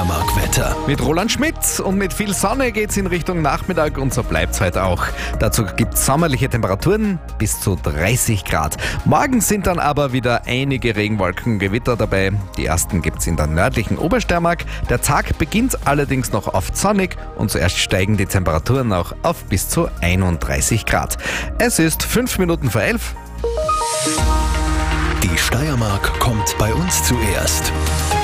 Steiermark-Wetter. Mit Roland Schmidt und mit viel Sonne geht's in Richtung Nachmittag und so bleibt's heute auch. Dazu gibt's sommerliche Temperaturen bis zu 30 Grad. Morgen sind dann aber wieder einige Regenwolken, Gewitter dabei. Die ersten gibt's in der nördlichen Obersteiermark. Der Tag beginnt allerdings noch oft sonnig und zuerst steigen die Temperaturen auch auf bis zu 31 Grad. Es ist 5 Minuten vor 11. Die Steiermark kommt bei uns zuerst.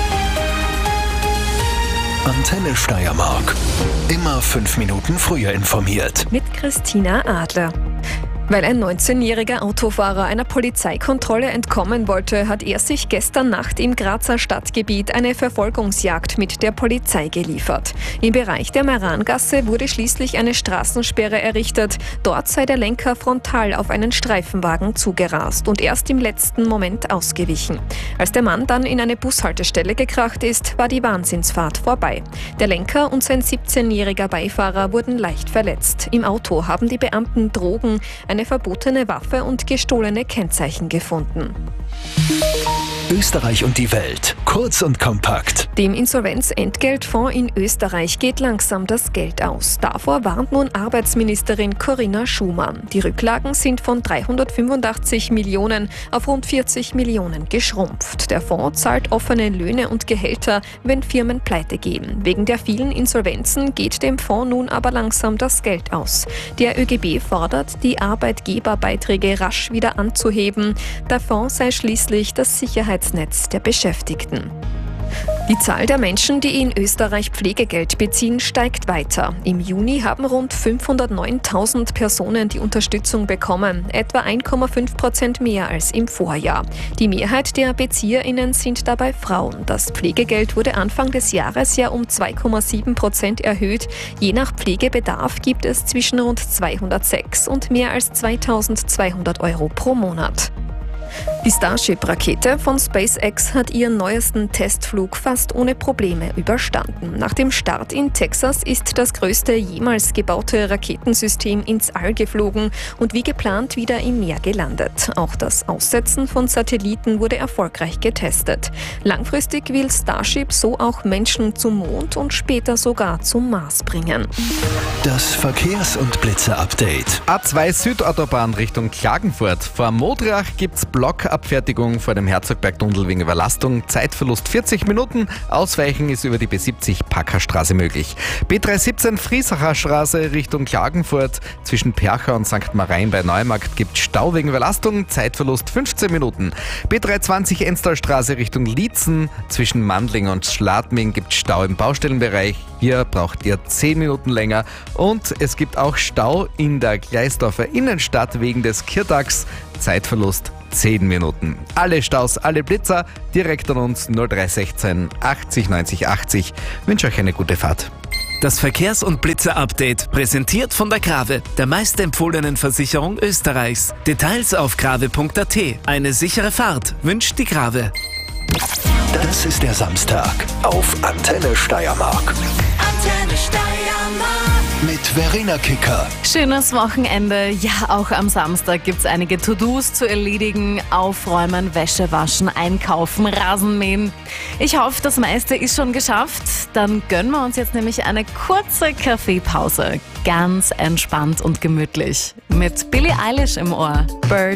Antenne Steiermark. Immer 5 Minuten früher informiert. Mit Christina Adler. Weil ein 19-jähriger Autofahrer einer Polizeikontrolle entkommen wollte, hat er sich gestern Nacht im Grazer Stadtgebiet eine Verfolgungsjagd mit der Polizei geliefert. Im Bereich der Marangasse wurde schließlich eine Straßensperre errichtet. Dort sei der Lenker frontal auf einen Streifenwagen zugerast und erst im letzten Moment ausgewichen. Als der Mann dann in eine Bushaltestelle gekracht ist, war die Wahnsinnsfahrt vorbei. Der Lenker und sein 17-jähriger Beifahrer wurden leicht verletzt. Im Auto haben die Beamten Drogen, eine verbotene Waffe und gestohlene Kennzeichen gefunden. Österreich und die Welt. Kurz und kompakt. Dem Insolvenzentgeltfonds in Österreich geht langsam das Geld aus. Davor warnt nun Arbeitsministerin Corinna Schumann. Die Rücklagen sind von 385 Millionen auf rund 40 Millionen geschrumpft. Der Fonds zahlt offene Löhne und Gehälter, wenn Firmen pleite gehen. Wegen der vielen Insolvenzen geht dem Fonds nun aber langsam das Geld aus. Der ÖGB fordert, die Arbeitgeberbeiträge rasch wieder anzuheben. Der Fonds sei schließlich das Sicherheitsnetz der Beschäftigten. Die Zahl der Menschen, die in Österreich Pflegegeld beziehen, steigt weiter. Im Juni haben rund 509.000 Personen die Unterstützung bekommen, etwa 1,5% mehr als im Vorjahr. Die Mehrheit der BezieherInnen sind dabei Frauen. Das Pflegegeld wurde Anfang des Jahres ja um 2,7% erhöht. Je nach Pflegebedarf gibt es zwischen rund 206 und mehr als 2.200 Euro pro Monat. Die Starship-Rakete von SpaceX hat ihren neuesten Testflug fast ohne Probleme überstanden. Nach dem Start in Texas ist das größte jemals gebaute Raketensystem ins All geflogen und wie geplant wieder im Meer gelandet. Auch das Aussetzen von Satelliten wurde erfolgreich getestet. Langfristig will Starship so auch Menschen zum Mond und später sogar zum Mars bringen. Das Verkehrs- und Blitzer-Update. A2 Südautobahn Richtung Klagenfurt. Vor Modrach gibt's Blockabfertigung vor dem Herzogbergtunnel wegen Überlastung. Zeitverlust 40 Minuten. Ausweichen ist über die B70 Packerstraße möglich. B317 Friesacher Straße Richtung Klagenfurt. Zwischen Percha und St. Marien bei Neumarkt gibt Stau wegen Überlastung. Zeitverlust 15 Minuten. B320 Enstalstraße Richtung Liezen. Zwischen Mandling und Schladming gibt Stau im Baustellenbereich. Hier braucht ihr 10 Minuten länger. Und es gibt auch Stau in der Gleisdorfer Innenstadt wegen des Kirtags. Zeitverlust 10 Minuten. Alle Staus, alle Blitzer direkt an uns 0316 80 90 80. Wünsche euch eine gute Fahrt. Das Verkehrs- und Blitzer-Update präsentiert von der Grave, der meistempfohlenen Versicherung Österreichs. Details auf grave.at. Eine sichere Fahrt wünscht die Grave. Das ist der Samstag auf Antenne Steiermark. Antenne Steiermark. Mit Verena Kicker. Schönes Wochenende. Ja, auch am Samstag gibt's einige To-Dos zu erledigen. Aufräumen, Wäsche waschen, einkaufen, Rasenmähen. Ich hoffe, das meiste ist schon geschafft. Dann gönnen wir uns jetzt nämlich eine kurze Kaffeepause. Ganz entspannt und gemütlich. Mit Billie Eilish im Ohr. Bird